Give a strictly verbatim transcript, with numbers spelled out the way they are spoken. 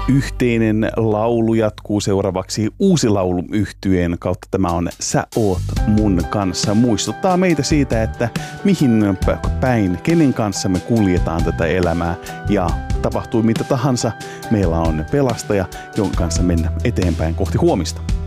Yhteinen laulu jatkuu seuraavaksi Uusi Laulu -yhtyeen kautta. Tämä on Sä oot mun kanssa. Muistuttaa meitä siitä, että mihin päin, kenen kanssa me kuljetaan tätä elämää. Ja tapahtuu mitä tahansa, meillä on pelastaja, jonka kanssa mennä eteenpäin kohti huomista.